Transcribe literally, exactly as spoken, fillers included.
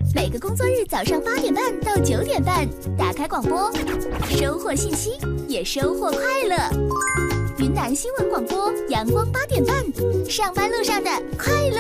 每个工作日早上八点半到九点半，打开广播，收获信息，也收获快乐。云南新闻广播，阳光八点半，上班路上的快乐。